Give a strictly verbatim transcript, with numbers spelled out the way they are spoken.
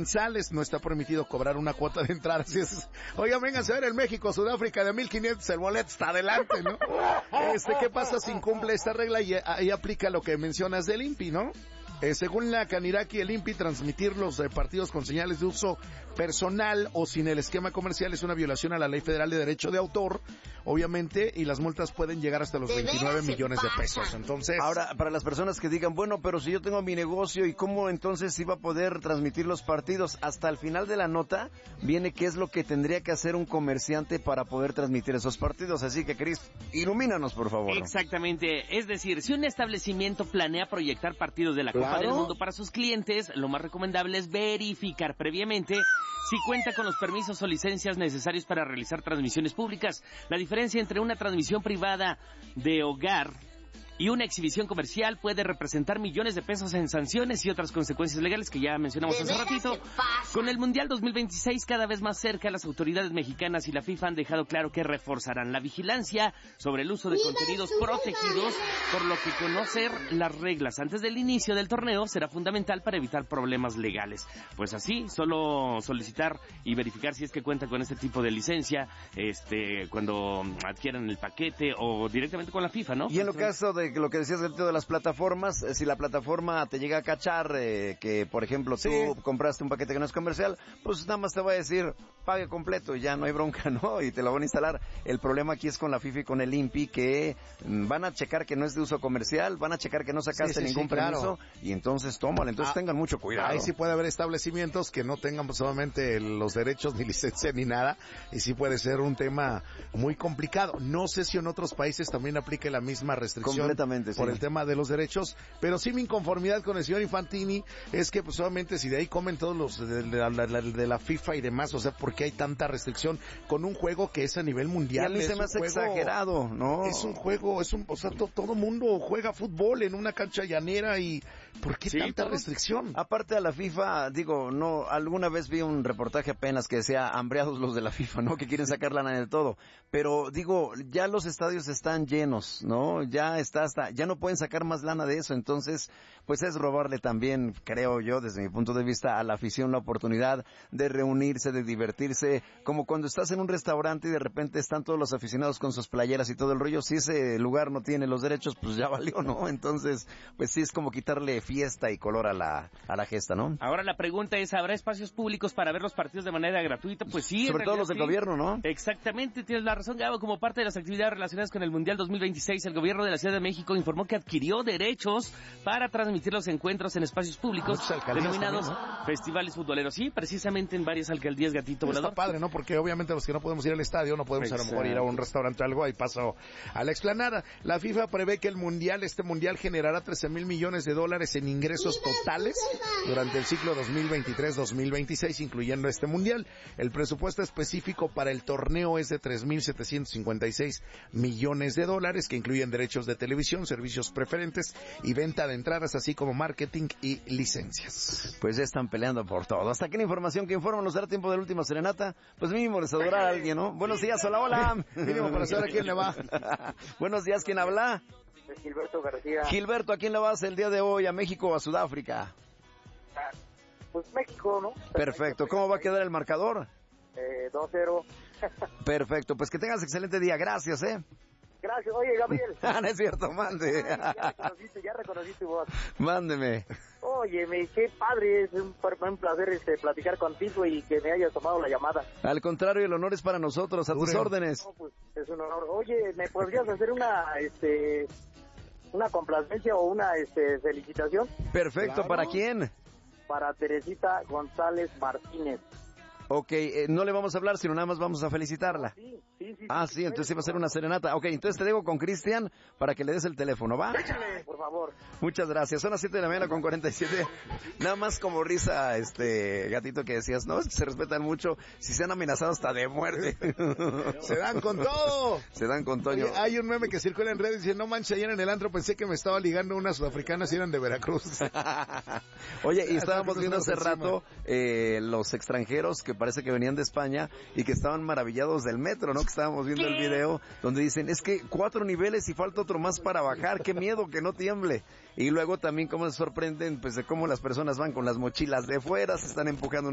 mensales, no está permitido cobrar una cuota de entrada. Así es. Oigan, vénganse a ver el México, Sudáfrica de mil quinientos, el boleto está adelante, ¿no? Este, ¿qué pasa si incumple esta regla? Y ahí aplica lo que mencionas del I N P I, ¿no? Eh, según la Canirac y el I N P I, transmitir los eh, partidos con señales de uso personal o sin el esquema comercial es una violación a la Ley Federal de Derecho de Autor, obviamente, y las multas pueden llegar hasta los veintinueve millones de pesos. Entonces, ahora, para las personas que digan, bueno, pero si yo tengo mi negocio, ¿y cómo entonces iba a poder transmitir los partidos? Hasta el final de la nota viene qué es lo que tendría que hacer un comerciante para poder transmitir esos partidos. Así que, Cris, ilumínanos, por favor. Exactamente. Es decir, si un establecimiento planea proyectar partidos de la Copa del Mundo para sus clientes, lo más recomendable es verificar previamente si cuenta con los permisos o licencias necesarios para realizar transmisiones públicas. La diferencia entre una transmisión privada de hogar y una exhibición comercial puede representar millones de pesos en sanciones y otras consecuencias legales que ya mencionamos hace ratito. Con el Mundial dos mil veintiséis cada vez más cerca, las autoridades mexicanas y la FIFA han dejado claro que reforzarán la vigilancia sobre el uso de contenidos protegidos, por lo que conocer las reglas antes del inicio del torneo será fundamental para evitar problemas legales. Pues así, solo solicitar y verificar si es que cuenta con este tipo de licencia, este, cuando adquieran el paquete o directamente con la FIFA, ¿no? Y en lo caso de lo que decías dentro de las plataformas, eh, si la plataforma te llega a cachar eh, que, por ejemplo, tú sí. compraste un paquete que no es comercial, pues nada más te va a decir, pague completo y ya no hay bronca, ¿no? Y te lo van a instalar. El problema aquí es con la FIFA y con el I N P I, que mm, van a checar que no es de uso comercial, van a checar que no sacaste sí, sí, ningún sí, permiso, claro. Y entonces tómalo. Entonces ah, tengan mucho cuidado. Ahí sí puede haber establecimientos que no tengan solamente los derechos ni licencia ni nada, y sí puede ser un tema muy complicado. No sé si en otros países también aplique la misma restricción Completamente, por sí. el tema de los derechos, pero sí mi inconformidad con el señor Infantini es que pues solamente si de ahí comen todos los de, de, de, de, de la FIFA y demás, o sea, ¿por qué hay tanta restricción con un juego que es a nivel mundial? Y a mí se me hace exagerado, ¿no? Es un juego, es un, o sea, to, todo mundo juega fútbol en una cancha llanera y ¿por qué sí, tanta todo? restricción? Aparte a la FIFA, digo, no, alguna vez vi un reportaje apenas que decía hambreados los de la FIFA, ¿no? Que quieren sacar lana de todo, pero digo, ya los estadios están llenos, ¿no? Ya está hasta, ya no pueden sacar más lana de eso, entonces pues es robarle también, creo yo, desde mi punto de vista, a la afición la oportunidad de reunirse, de divertirse, como cuando estás en un restaurante y de repente están todos los aficionados con sus playeras y todo el rollo. Si ese lugar no tiene los derechos, pues ya valió, ¿no? Entonces, pues sí es como quitarle fiesta y color a la a la gesta, ¿no? Ahora la pregunta es, ¿habrá espacios públicos para ver los partidos de manera gratuita? Pues sí. Sobre todo los del sí. gobierno, ¿no? Exactamente, tienes la razón, Gabo. Como parte de las actividades relacionadas con el Mundial dos mil veintiséis, el gobierno de la Ciudad de México informó que adquirió derechos para transmitir los encuentros en espacios públicos denominados también, ¿no? festivales futboleros. Sí, precisamente en varias alcaldías, Gatito Volador. Está padre, ¿no? Porque obviamente los que no podemos ir al estadio, no podemos Exacto. a lo mejor ir a un restaurante o algo, ahí paso a la explanada. La FIFA prevé que el mundial, este mundial generará trece mil millones de dólares en ingresos totales durante el ciclo dos mil veintitrés dos mil veintiséis, incluyendo este mundial. El presupuesto específico para el torneo es de tres mil setecientos cincuenta y seis millones de dólares, que incluyen derechos de televisión, servicios preferentes y venta de entradas, así como marketing y licencias. Pues ya están peleando por todo. Hasta aquí la información que informa. Nos dará tiempo de la última serenata. Pues mínimo les adorará a alguien, ¿no? Buenos días, hola, hola. Mínimo para saber a quién le va. Buenos días, ¿quién habla? Gilberto García. Gilberto, ¿a quién le vas el día de hoy? ¿A México o a Sudáfrica? Ah, pues México, ¿no? Perfecto. ¿Cómo va a quedar el marcador? Eh, dos cero. Perfecto. Pues que tengas excelente día. Gracias, ¿eh? Gracias. Oye, Gabriel. Ah, no es cierto, mande. Ya reconociste, ya reconociste vos. Mándeme. Oye, me, qué padre, es un, un placer este, platicar contigo y que me hayas tomado la llamada. Al contrario, el honor es para nosotros, a Dure. tus órdenes. No, pues es un honor. Oye, ¿me podrías hacer una, este, una complacencia o una, este, felicitación? Perfecto, claro. ¿Para quién? Para Teresita González Martínez. Ok, eh, no le vamos a hablar, sino nada más vamos a felicitarla. Sí, sí, sí. Ah, sí, sí entonces sí va a ser una serenata. Ok, entonces te dejo con Cristian para que le des el teléfono, ¿va? Échale, por favor. Muchas gracias. Son las siete de la mañana con cuarenta y siete. Nada más como risa, este, Gatito, que decías, ¿no? Se respetan mucho. Si se han amenazado hasta de muerte. Se dan con todo. Se dan con todo. Oye, hay un meme que circula en redes y dice, no manches, ayer en el antro pensé que me estaba ligando unas sudafricanas y eran de Veracruz. Oye, y estábamos viendo hace rato eh, los extranjeros que parece que venían de España y que estaban maravillados del metro, ¿no? Que estábamos viendo el video donde dicen, es que cuatro niveles y falta otro más para bajar, qué miedo que no tiemble. Y luego también cómo se sorprenden, pues, de cómo las personas van con las mochilas de fuera, se están empujando